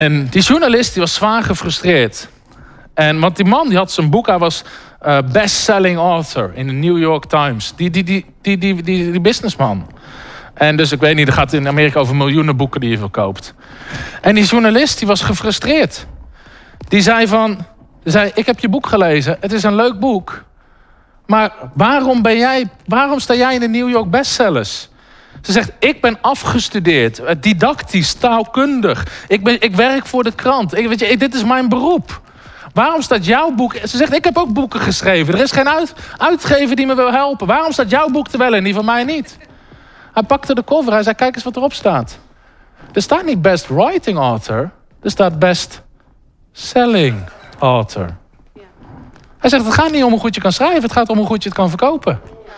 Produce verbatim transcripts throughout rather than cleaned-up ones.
En die journalist die was zwaar gefrustreerd. En, want die man die had zijn boek, hij was uh, best-selling author in de New York Times. Die, die, die, die, die, die, die businessman. En dus ik weet niet, er gaat in Amerika over miljoenen boeken die je verkoopt. En die journalist die was gefrustreerd. Die zei van, die zei, ik heb je boek gelezen, het is een leuk boek. Maar waarom, ben jij, waarom sta jij in de New York bestsellers? Ze zegt, ik ben afgestudeerd, didactisch, taalkundig. Ik, ben, ik werk voor de krant. Ik, weet je, ik, dit is mijn beroep. Waarom staat jouw boek... Ze zegt, ik heb ook boeken geschreven. Er is geen uit, uitgever die me wil helpen. Waarom staat jouw boek er wel en die van mij niet? Hij pakte de cover. Hij zei, kijk eens wat erop staat. Er staat niet best writing author. Er staat best selling author. Ja. Hij zegt, het gaat niet om hoe goed je kan schrijven. Het gaat om hoe goed je het kan verkopen.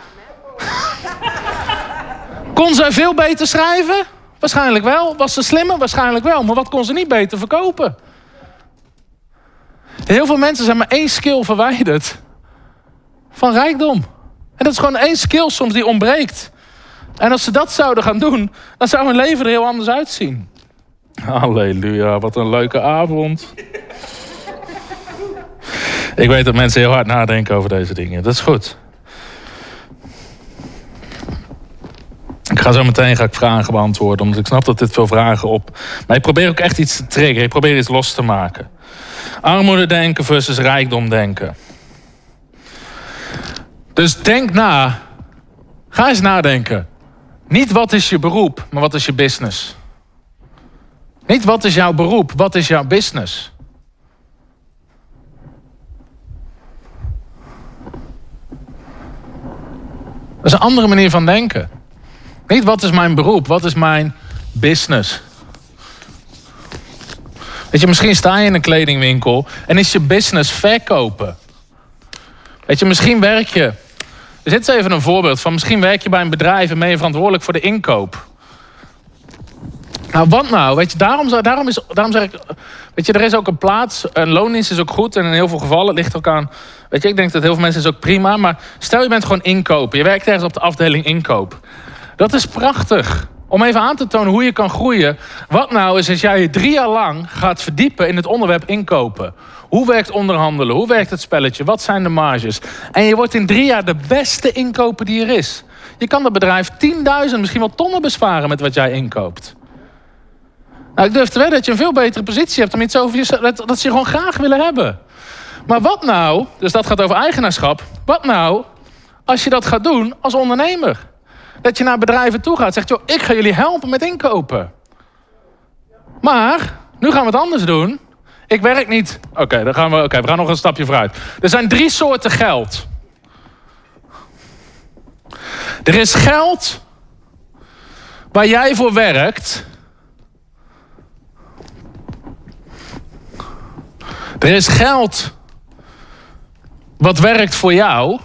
Kon zij veel beter schrijven? Waarschijnlijk wel. Was ze slimmer? Waarschijnlijk wel. Maar wat kon ze niet beter verkopen? Heel veel mensen zijn maar één skill verwijderd van rijkdom. En dat is gewoon één skill soms die ontbreekt. En als ze dat zouden gaan doen, dan zou hun leven er heel anders uitzien. Halleluja, wat een leuke avond. Ik weet dat mensen heel hard nadenken over deze dingen. Dat is goed. Ik ga zo meteen ga ik vragen beantwoorden, omdat ik snap dat dit veel vragen op... Maar ik probeer ook echt iets te triggeren. Ik probeer iets los te maken. Armoede denken versus rijkdom denken. Dus denk na. Ga eens nadenken. Niet wat is je beroep, maar wat is je business. Niet wat is jouw beroep, wat is jouw business. Dat is een andere manier van denken. Niet wat is mijn beroep, wat is mijn business. Weet je, misschien sta je in een kledingwinkel en is je business verkopen. Weet je, misschien werk je... Dit is even een voorbeeld van, misschien werk je bij een bedrijf en ben je verantwoordelijk voor de inkoop. Nou, wat nou? Weet je, daarom, daarom, is, daarom zeg ik... Weet je, er is ook een plaats, een loondienst is ook goed en in heel veel gevallen het ligt ook aan... Weet je, ik denk dat heel veel mensen is ook prima, maar stel je bent gewoon inkopen. Je werkt ergens op de afdeling inkoop. Dat is prachtig. Om even aan te tonen hoe je kan groeien. Wat nou is als jij je drie jaar lang gaat verdiepen in het onderwerp inkopen. Hoe werkt onderhandelen? Hoe werkt het spelletje? Wat zijn de marges? En je wordt in drie jaar de beste inkoper die er is. Je kan dat bedrijf tienduizend, misschien wel tonnen besparen met wat jij inkoopt. Nou, ik durf te wedden dat je een veel betere positie hebt om iets over je, dat, dat ze je gewoon graag willen hebben. Maar wat nou, dus dat gaat over eigenaarschap. Wat nou als je dat gaat doen als ondernemer? Dat je naar bedrijven toe gaat en zegt, joh, ik ga jullie helpen met inkopen. Maar, nu gaan we het anders doen. Ik werk niet... Oké, okay, dan gaan we, okay, we gaan nog een stapje vooruit. Er zijn drie soorten geld. Er is geld waar jij voor werkt. Er is geld wat werkt voor jou.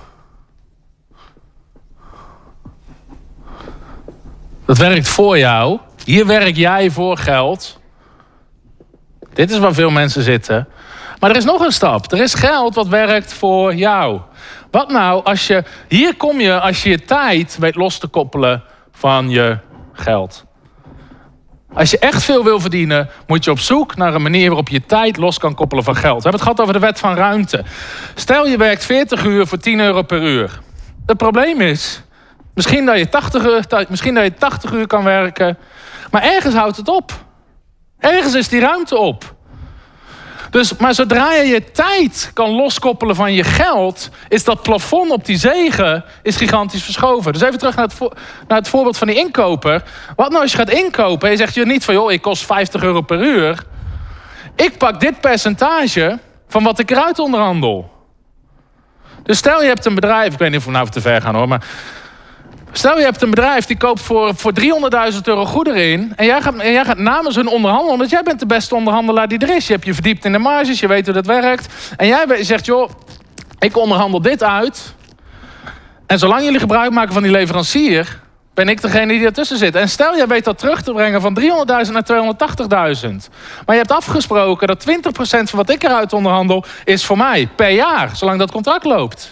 Dat werkt voor jou. Hier werk jij voor geld. Dit is waar veel mensen zitten. Maar er is nog een stap. Er is geld wat werkt voor jou. Wat nou als je... Hier kom je als je je tijd weet los te koppelen van je geld. Als je echt veel wil verdienen, moet je op zoek naar een manier waarop je tijd los kan koppelen van geld. We hebben het gehad over de wet van ruimte. Stel je werkt veertig uur voor tien euro per uur. Het probleem is, misschien dat je tachtig uur, misschien dat je tachtig uur kan werken, maar ergens houdt het op. Ergens is die ruimte op. Dus, maar zodra je je tijd kan loskoppelen van je geld, is dat plafond op die zegen is gigantisch verschoven. Dus even terug naar het, vo- naar het voorbeeld van die inkoper. Wat nou als je gaat inkopen en je zegt je niet van, joh, ik kost vijftig euro per uur. Ik pak dit percentage van wat ik eruit onderhandel. Dus stel je hebt een bedrijf, ik weet niet of we nou te ver gaan hoor, maar stel je hebt een bedrijf die koopt voor, voor driehonderdduizend euro goederen in. En jij, gaat, en jij gaat namens hun onderhandelen, omdat jij bent de beste onderhandelaar die er is. Je hebt je verdiept in de marges, je weet hoe dat werkt. En jij zegt, joh, ik onderhandel dit uit. En zolang jullie gebruik maken van die leverancier, ben ik degene die ertussen zit. En stel, jij weet dat terug te brengen van driehonderdduizend naar tweehonderdtachtigduizend. Maar je hebt afgesproken dat twintig procent van wat ik eruit onderhandel is voor mij per jaar, zolang dat contract loopt.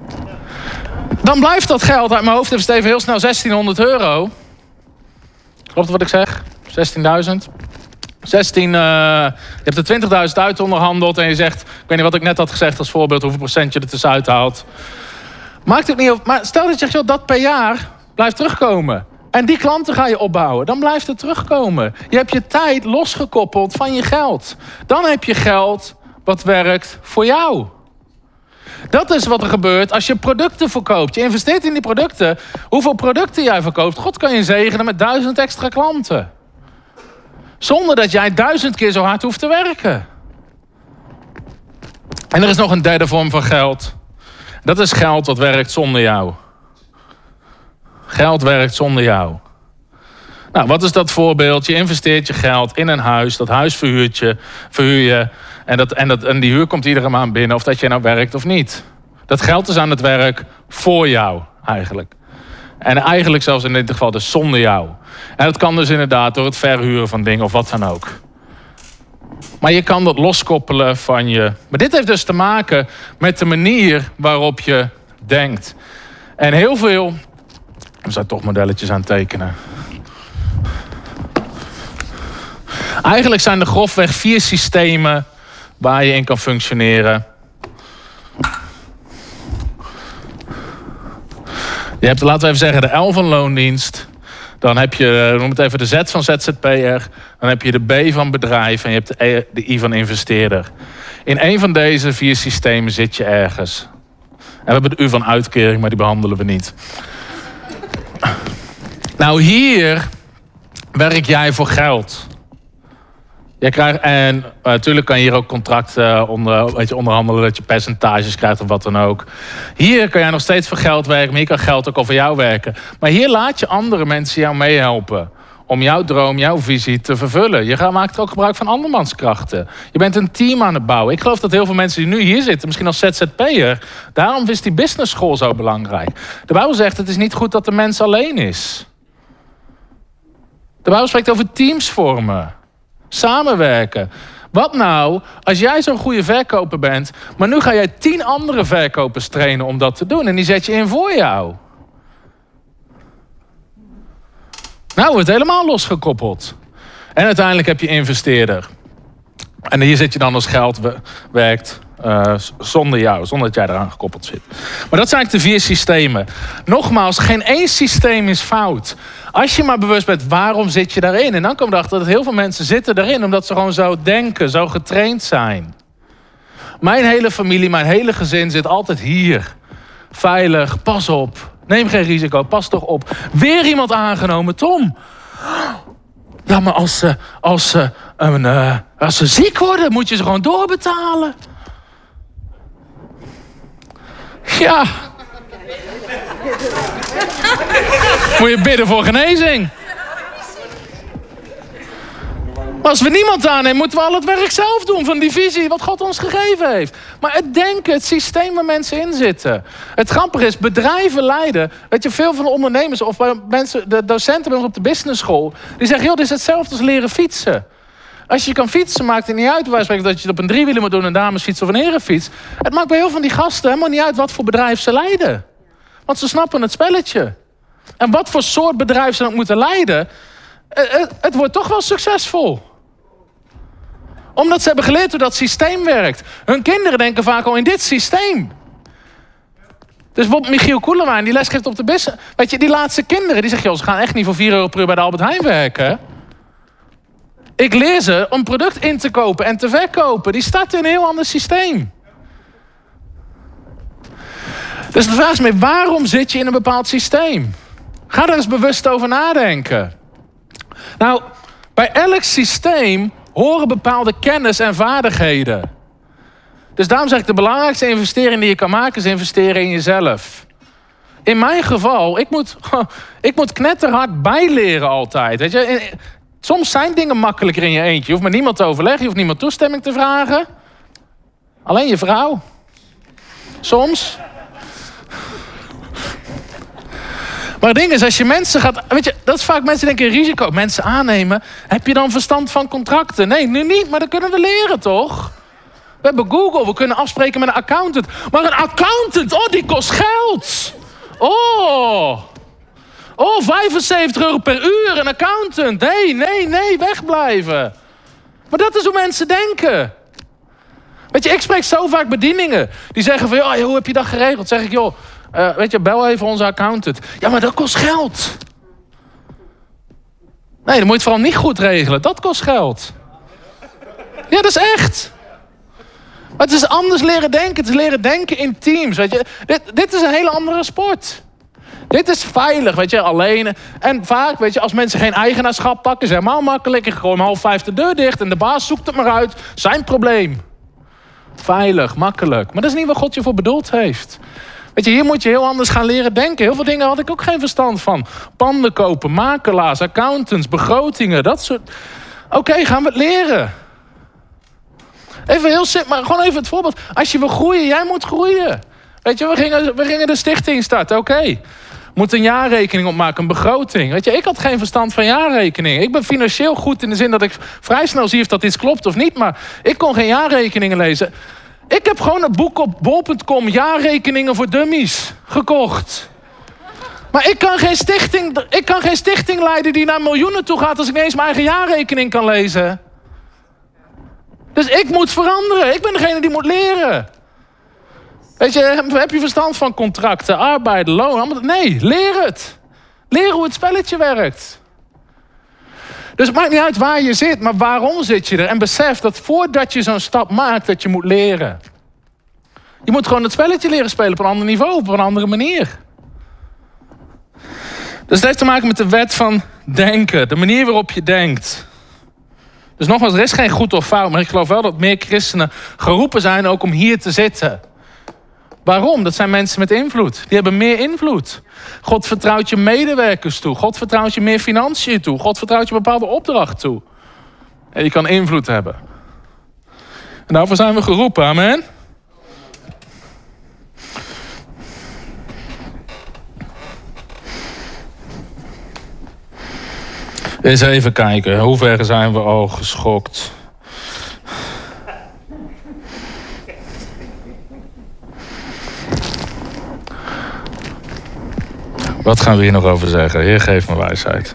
Dan blijft dat geld uit mijn hoofd even Steven heel snel zestienhonderd euro. Klopt wat ik zeg? zestienduizend? zestien, uh, je hebt er twintigduizend uit onderhandeld en je zegt... Ik weet niet wat ik net had gezegd als voorbeeld, hoeveel procent je er tussenuit haalt. Maakt het niet op. Maar stel dat je zegt, joh, dat per jaar blijft terugkomen. En die klanten ga je opbouwen. Dan blijft het terugkomen. Je hebt je tijd losgekoppeld van je geld. Dan heb je geld wat werkt voor jou. Dat is wat er gebeurt als je producten verkoopt. Je investeert in die producten. Hoeveel producten jij verkoopt, God kan je zegenen met duizend extra klanten. Zonder dat jij duizend keer zo hard hoeft te werken. En er is nog een derde vorm van geld. Dat is geld wat werkt zonder jou. Geld werkt zonder jou. Nou, wat is dat voorbeeld? Je investeert je geld in een huis. Dat huis verhuurt je, verhuur je. En, dat, en, dat, en die huur komt iedere maand binnen. Of dat je nou werkt of niet. Dat geld is aan het werk voor jou eigenlijk. En eigenlijk zelfs in dit geval dus zonder jou. En dat kan dus inderdaad door het verhuren van dingen of wat dan ook. Maar je kan dat loskoppelen van je... Maar dit heeft dus te maken met de manier waarop je denkt. En heel veel... We zijn toch modelletjes aan het tekenen. Eigenlijk zijn er grofweg vier systemen waar je in kan functioneren. Je hebt, laten we even zeggen, de L van loondienst. Dan heb je, noem het even de Z van Z Z P R. Dan heb je de B van bedrijf en je hebt de, e, de I van investeerder. In een van deze vier systemen zit je ergens. En we hebben de U van uitkering, maar die behandelen we niet. Nou, hier werk jij voor geld. Je krijgt, en uh, natuurlijk kan je hier ook contracten onder, weet je, onderhandelen dat je percentages krijgt of wat dan ook. Hier kan jij nog steeds voor geld werken, maar hier kan geld ook al voor jou werken. Maar hier laat je andere mensen jou meehelpen om jouw droom, jouw visie te vervullen. Je gaat, maakt ook gebruik van andermans krachten. Je bent een team aan het bouwen. Ik geloof dat heel veel mensen die nu hier zitten, misschien als Z Z P'er, daarom is die business school zo belangrijk. De Bijbel zegt, het is niet goed dat de mens alleen is. De Bijbel spreekt over teams vormen. Samenwerken. Wat nou als jij zo'n goede verkoper bent, maar nu ga jij tien andere verkopers trainen om dat te doen en die zet je in voor jou. Nou wordt het helemaal losgekoppeld. En uiteindelijk heb je investeerder. En hier zit je dan als geld werkt uh, zonder jou, zonder dat jij eraan gekoppeld zit. Maar dat zijn eigenlijk de vier systemen. Nogmaals, geen één systeem is fout. Als je maar bewust bent, waarom zit je daarin? En dan kom je erachter dat heel veel mensen zitten erin omdat ze gewoon zo denken, zo getraind zijn. Mijn hele familie, mijn hele gezin zit altijd hier. Veilig, pas op. Neem geen risico, pas toch op. Weer iemand aangenomen, Tom. Ja, maar als ze, als ze, een, uh, als ze ziek worden, moet je ze gewoon doorbetalen. Ja. Moet je bidden voor genezing. Maar als we niemand aannemen, moeten we al het werk zelf doen van die visie wat God ons gegeven heeft. Maar het denken, het systeem waar mensen in zitten. Het grappige is, bedrijven leiden. Weet je, veel van de ondernemers of mensen, de docenten bij ons op de business school, die zeggen, joh, dit is hetzelfde als leren fietsen. Als je kan fietsen, maakt het niet uit waar spreken dat je het op een driewieler moet doen, een damesfiets of een herenfiets. Het maakt bij heel veel van die gasten helemaal niet uit wat voor bedrijf ze leiden. Want ze snappen het spelletje. En wat voor soort bedrijf ze ook moeten leiden, het, het wordt toch wel succesvol. Omdat ze hebben geleerd hoe dat systeem werkt. Hun kinderen denken vaak al in dit systeem. Dus bijvoorbeeld Michiel Koelewijn, die lesgeeft op de business. Weet je, die laatste kinderen, die zeggen, joh, ze gaan echt niet voor vier euro per uur bij de Albert Heijn werken. Ik leer ze om product in te kopen en te verkopen. Die starten in een heel ander systeem. Dus de vraag is meer, waarom zit je in een bepaald systeem? Ga daar eens bewust over nadenken. Nou, bij elk systeem horen bepaalde kennis en vaardigheden. Dus daarom zeg ik, de belangrijkste investering die je kan maken is investeren in jezelf. In mijn geval, ik moet, ik moet knetterhard bijleren altijd. Weet je? Soms zijn dingen makkelijker in je eentje. Je hoeft met niemand te overleggen, je hoeft niemand toestemming te vragen. Alleen je vrouw. Soms. Maar het ding is, als je mensen gaat... Weet je, dat is vaak mensen denken risico. Mensen aannemen. Heb je dan verstand van contracten? Nee, nu niet, maar dat kunnen we leren, toch? We hebben Google, we kunnen afspreken met een accountant. Maar een accountant, oh, die kost geld. Oh. Oh, vijfenzeventig euro per uur, een accountant. Nee, nee, nee, wegblijven. Maar dat is hoe mensen denken. Weet je, ik spreek zo vaak bedieningen. Die zeggen van, joh, hoe heb je dat geregeld? Zeg ik, joh, uh, weet je, bel even onze accountant. Ja, maar dat kost geld. Nee, dan moet je het vooral niet goed regelen. Dat kost geld. Ja, dat is echt. Maar het is anders leren denken. Het is leren denken in teams, weet je. Dit, dit is een hele andere sport. Dit is veilig, weet je, alleen. En vaak, weet je, als mensen geen eigenaarschap pakken, is het helemaal makkelijk. Ik gooi om half vijf de deur dicht en de baas zoekt het maar uit. Zijn probleem. Veilig, makkelijk. Maar dat is niet wat God je voor bedoeld heeft. Weet je, hier moet je heel anders gaan leren denken. Heel veel dingen had ik ook geen verstand van. Panden kopen, makelaars, accountants, begrotingen, dat soort... Oké, okay, gaan we het leren. Even heel simpel, maar gewoon even het voorbeeld. Als je wil groeien, jij moet groeien. Weet je, we gingen, we gingen de stichting starten, oké. Okay. Moet een jaarrekening opmaken, een begroting. Weet je, ik had geen verstand van jaarrekeningen. Ik ben financieel goed in de zin dat ik vrij snel zie of dat iets klopt of niet. Maar ik kon geen jaarrekeningen lezen. Ik heb gewoon een boek op bol punt com, jaarrekeningen voor dummies, gekocht. Maar ik kan geen stichting, ik kan geen stichting leiden die naar miljoenen toe gaat als ik niet eens mijn eigen jaarrekening kan lezen. Dus ik moet veranderen. Ik ben degene die moet leren. Weet je, heb je verstand van contracten, arbeid, loon? Nee, leer het. Leer hoe het spelletje werkt. Dus het maakt niet uit waar je zit, maar waarom zit je er? En besef dat voordat je zo'n stap maakt, dat je moet leren. Je moet gewoon het spelletje leren spelen op een ander niveau, op een andere manier. Dus het heeft te maken met de wet van denken. De manier waarop je denkt. Dus nogmaals, er is geen goed of fout, maar ik geloof wel dat meer christenen geroepen zijn ook om hier te zitten. Waarom? Dat zijn mensen met invloed. Die hebben meer invloed. God vertrouwt je medewerkers toe. God vertrouwt je meer financiën toe. God vertrouwt je een bepaalde opdracht toe. En je kan invloed hebben. En daarvoor zijn we geroepen. Amen. Eens even kijken. Hoe ver zijn we al geschokt? Wat gaan we hier nog over zeggen? Heer, geef me wijsheid.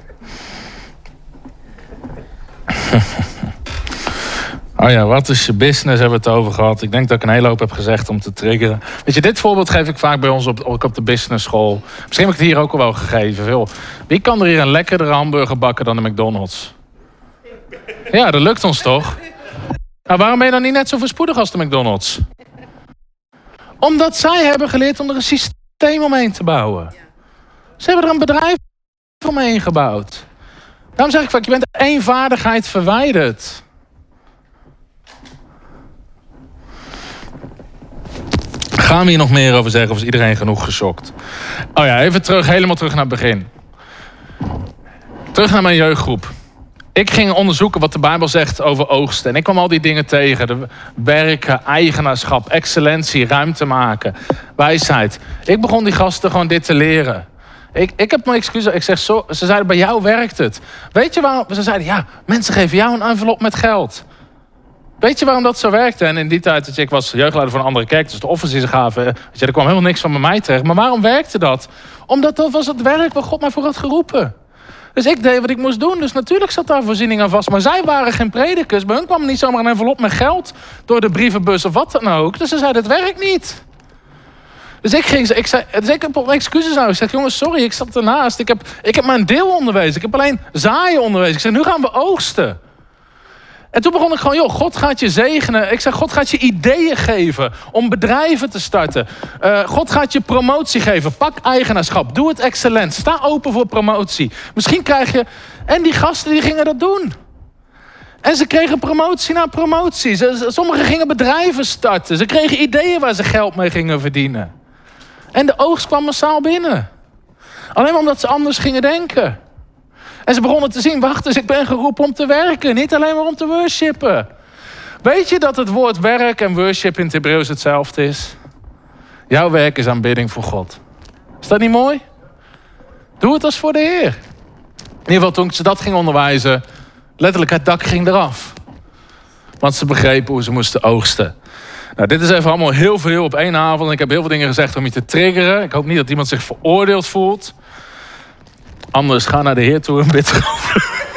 Oh ja, wat is je business? Hebben we het over gehad. Ik denk dat ik een hele hoop heb gezegd om te triggeren. Weet je, dit voorbeeld geef ik vaak bij ons op, ook op de business school. Misschien heb ik het hier ook al wel gegeven. Veel. Wie kan er hier een lekkerdere hamburger bakken dan de McDonald's? Ja, dat lukt ons toch? Nou, waarom ben je dan niet net zo voorspoedig als de McDonald's? Omdat zij hebben geleerd om er een systeem omheen te bouwen. Ze hebben er een bedrijf omheen gebouwd. Daarom zeg ik vaak, je bent één vaardigheid verwijderd. Gaan we hier nog meer over zeggen of is iedereen genoeg geschokt? Oh ja, even terug, helemaal terug naar het begin. Terug naar mijn jeugdgroep. Ik ging onderzoeken wat de Bijbel zegt over oogsten. En ik kwam al die dingen tegen. De werken, eigenaarschap, excellentie, ruimte maken, wijsheid. Ik begon die gasten gewoon dit te leren. Ik, ik heb mijn excuses. Ik zeg zo, ze zeiden, bij jou werkt het. Weet je waarom? Ze zeiden, ja, mensen geven jou een envelop met geld. Weet je waarom dat zo werkte? En in die tijd, weet je, ik was jeugdleider van een andere kerk, dus de offers die ze gaven, weet je, er kwam helemaal niks van bij mij terecht. Maar waarom werkte dat? Omdat dat was het werk waar God mij voor had geroepen. Dus ik deed wat ik moest doen. Dus natuurlijk zat daar voorziening aan vast. Maar zij waren geen predikers. Bij hun kwam niet zomaar een envelop met geld door de brievenbus of wat dan ook. Dus ze zeiden, het werkt niet. Dus ik ging, ik zei, dus ik heb op excuses nou. Ik zeg, jongens, sorry, ik zat ernaast. Ik heb, ik heb mijn deel onderwezen. Ik heb alleen zaaien onderwezen. Ik zeg, nu gaan we oogsten. En toen begon ik gewoon, joh, God gaat je zegenen. Ik zeg, God gaat je ideeën geven om bedrijven te starten. Uh, God gaat je promotie geven. Pak eigenaarschap. Doe het excellent. Sta open voor promotie. Misschien krijg je... En die gasten die gingen dat doen. En ze kregen promotie na promotie. Ze, sommigen gingen bedrijven starten. Ze kregen ideeën waar ze geld mee gingen verdienen. En de oogst kwam massaal binnen. Alleen maar omdat ze anders gingen denken. En ze begonnen te zien, wacht eens, ik ben geroepen om te werken. Niet alleen maar om te worshipen. Weet je dat het woord werk en worship in het Hebreeuws hetzelfde is? Jouw werk is aanbidding voor God. Is dat niet mooi? Doe het als voor de Heer. In ieder geval toen ze dat ging onderwijzen, letterlijk het dak ging eraf. Want ze begrepen hoe ze moesten oogsten. Nou, dit is even allemaal heel veel op één avond. Ik heb heel veel dingen gezegd om je te triggeren. Ik hoop niet dat iemand zich veroordeeld voelt. Anders ga naar de Heer toe en bid erover.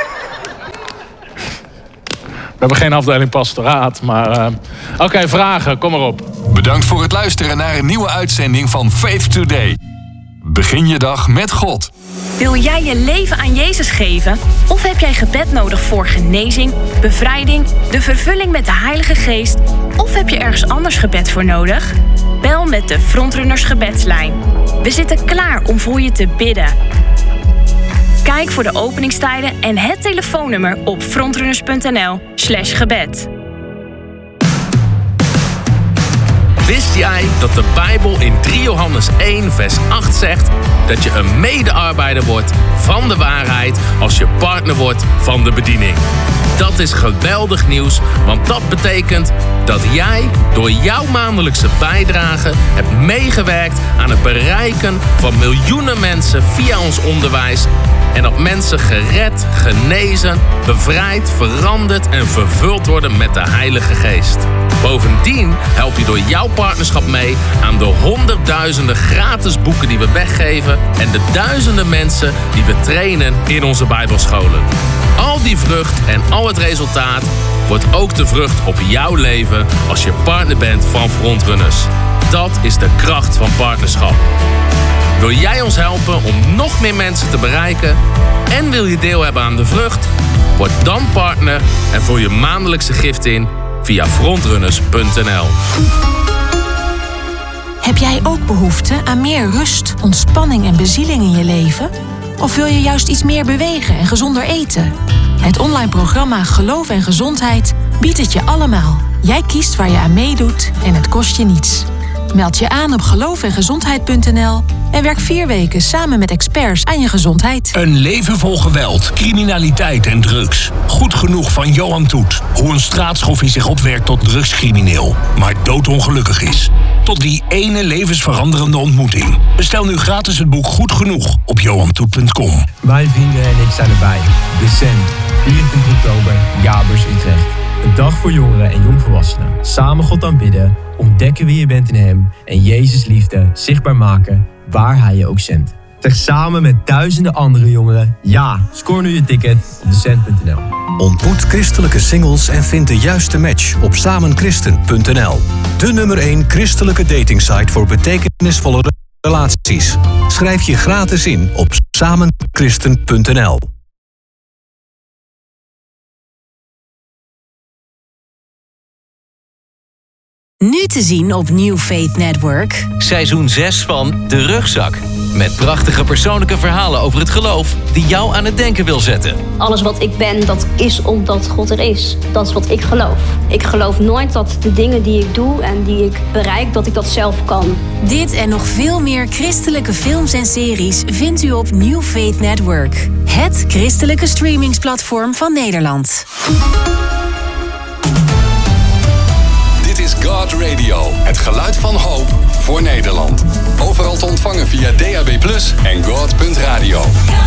We hebben geen afdeling pastoraat, maar... Uh... Oké, okay, vragen, kom maar op. Bedankt voor het luisteren naar een nieuwe uitzending van Faith Today. Begin je dag met God. Wil jij je leven aan Jezus geven? Of heb jij gebed nodig voor genezing, bevrijding, de vervulling met de Heilige Geest? Of heb je ergens anders gebed voor nodig? Bel met de Frontrunners gebedslijn. We zitten klaar om voor je te bidden. Kijk voor de openingstijden en het telefoonnummer op frontrunners.nl slash gebed. Wist jij dat de Bijbel in drie Johannes één vers acht zegt dat je een medearbeider wordt van de waarheid als je partner wordt van de bediening? Dat is geweldig nieuws, want dat betekent dat jij door jouw maandelijkse bijdrage hebt meegewerkt aan het bereiken van miljoenen mensen via ons onderwijs en dat mensen gered, genezen, bevrijd, veranderd en vervuld worden met de Heilige Geest. Bovendien help je door jouw partnerschap mee aan de honderdduizenden gratis boeken die we weggeven en de duizenden mensen die we trainen in onze Bijbelscholen. Al die vrucht en al het resultaat wordt ook de vrucht op jouw leven als je partner bent van Frontrunners. Dat is de kracht van partnerschap. Wil jij ons helpen om nog meer mensen te bereiken en wil je deel hebben aan de vrucht? Word dan partner en vul je maandelijkse gift in via frontrunners punt n l. Heb jij ook behoefte aan meer rust, ontspanning en bezieling in je leven? Of wil je juist iets meer bewegen en gezonder eten? Het online programma Geloof en Gezondheid biedt het je allemaal. Jij kiest waar je aan meedoet en het kost je niets. Meld je aan op geloof en gezondheid punt n l en werk vier weken samen met experts aan je gezondheid. Een leven vol geweld, criminaliteit en drugs. Goed genoeg van Johan Toet. Hoe een straatschoffie zich opwerkt tot drugscrimineel, maar doodongelukkig is. Tot die ene levensveranderende ontmoeting. Bestel nu gratis het boek Goed Genoeg op johan toet punt com. Mijn vrienden en ik zijn erbij. Decent, vierentwintig oktober, Jaarbeurs Utrecht. Een dag voor jongeren en jongvolwassenen. Samen God aanbidden, ontdekken wie je bent in hem en Jezus liefde zichtbaar maken waar hij je ook zendt. Zeg samen met duizenden andere jongeren, ja, scoor nu je ticket op decent punt n l. Ontmoet christelijke singles en vind de juiste match op samen christen punt n l. De nummer één christelijke datingsite voor betekenisvolle relaties. Schrijf je gratis in op samen christen punt n l. Nu te zien op New Faith Network. Seizoen zes van De Rugzak. Met prachtige persoonlijke verhalen over het geloof die jou aan het denken wil zetten. Alles wat ik ben, dat is omdat God er is. Dat is wat ik geloof. Ik geloof nooit dat de dingen die ik doe en die ik bereik, dat ik dat zelf kan. Dit en nog veel meer christelijke films en series vindt u op New Faith Network. Het christelijke streamingsplatform van Nederland. Dit is God Radio, het geluid van hoop voor Nederland. Overal te ontvangen via D A B plus, en god punt radio.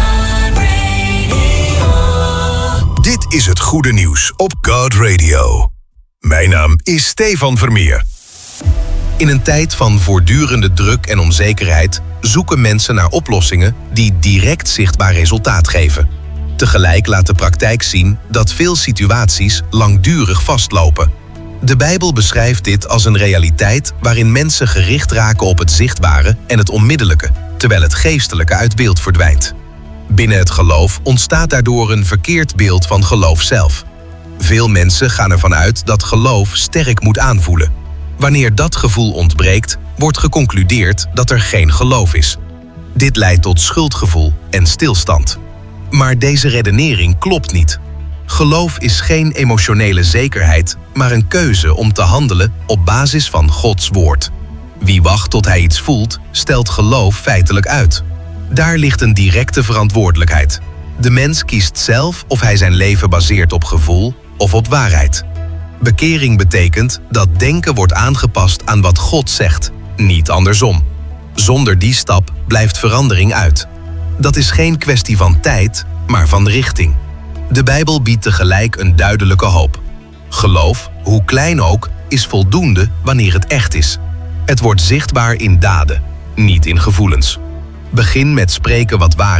Dit is het goede nieuws op God Radio. Mijn naam is Stefan Vermeer. In een tijd van voortdurende druk en onzekerheid zoeken mensen naar oplossingen die direct zichtbaar resultaat geven. Tegelijk laat de praktijk zien dat veel situaties langdurig vastlopen. De Bijbel beschrijft dit als een realiteit waarin mensen gericht raken op het zichtbare en het onmiddellijke, terwijl het geestelijke uit beeld verdwijnt. Binnen het geloof ontstaat daardoor een verkeerd beeld van geloof zelf. Veel mensen gaan ervan uit dat geloof sterk moet aanvoelen. Wanneer dat gevoel ontbreekt, wordt geconcludeerd dat er geen geloof is. Dit leidt tot schuldgevoel en stilstand. Maar deze redenering klopt niet. Geloof is geen emotionele zekerheid, maar een keuze om te handelen op basis van Gods woord. Wie wacht tot hij iets voelt, stelt geloof feitelijk uit. Daar ligt een directe verantwoordelijkheid. De mens kiest zelf of hij zijn leven baseert op gevoel of op waarheid. Bekering betekent dat denken wordt aangepast aan wat God zegt, niet andersom. Zonder die stap blijft verandering uit. Dat is geen kwestie van tijd, maar van richting. De Bijbel biedt tegelijk een duidelijke hoop. Geloof, hoe klein ook, is voldoende wanneer het echt is. Het wordt zichtbaar in daden, niet in gevoelens. Begin met spreken wat waar is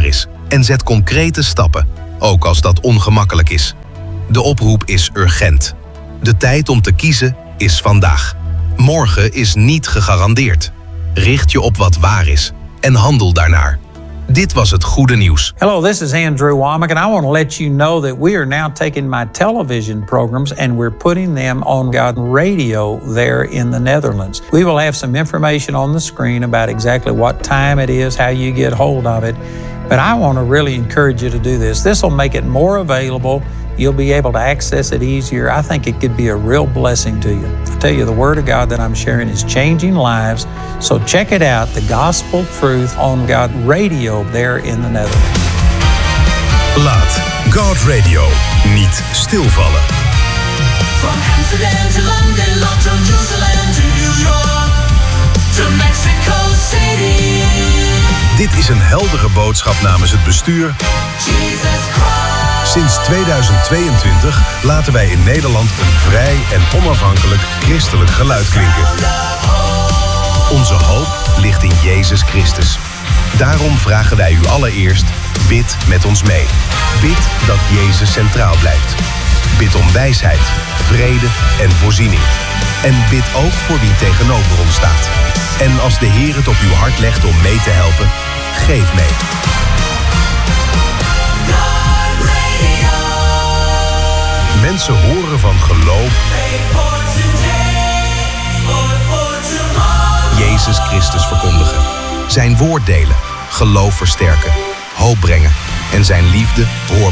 En zet concrete stappen, ook als dat ongemakkelijk is. De oproep is urgent. De tijd om te kiezen is vandaag. Morgen is niet gegarandeerd. Richt je op wat waar is en handel daarnaar. Dit was het goede nieuws. Hello, this is Andrew Womack, and I want to let you know that we are now taking my television programs and we're putting them on God Radio there in the Netherlands. We will have some information on the screen about exactly what time it is, how you get hold of it. But I want to really encourage you to do this. This will make it more available. You'll be able to access it easier. I think it could be a real blessing to you. I tell you, the Word of God that I'm sharing is changing lives. So check it out, the Gospel Truth on God Radio there in the Netherlands. Laat God Radio niet stilvallen. From Amsterdam to London, London, Jerusalem to New York, to Mexico City. Dit is een heldere boodschap namens het bestuur. Jesus Christ. Sinds tweeduizend tweeëntwintig laten wij in Nederland een vrij en onafhankelijk christelijk geluid klinken. Onze hoop ligt in Jezus Christus. Daarom vragen wij u allereerst, bid met ons mee. Bid dat Jezus centraal blijft. Bid om wijsheid, vrede en voorziening. En bid ook voor wie tegenover ons staat. En als de Heer het op uw hart legt om mee te helpen, geef mee. Mensen horen van geloof. Jezus Christus verkondigen. Zijn woord delen. Geloof versterken. Hoop brengen. En zijn liefde hoorbaar.